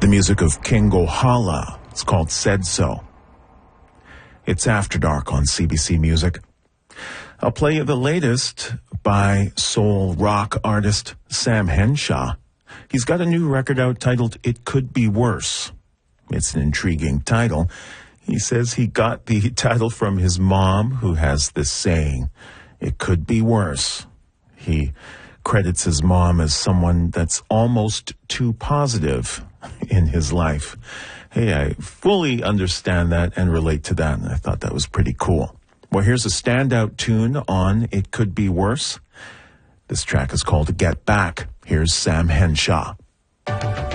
the music of King Gohala. It's called Said So. It's After Dark on CBC Music. I'll play you the latest by soul rock artist Sam Henshaw. He's got a new record out titled It Could Be Worse. It's an intriguing title. He says he got the title from his mom, who has this saying, "It could be worse." He credits his mom as someone that's almost too positive in his life. Hey, I fully understand that and relate to that, and I thought that was pretty cool. Well, here's a standout tune on It Could Be Worse. This track is called Get Back. Here's Sam Henshaw.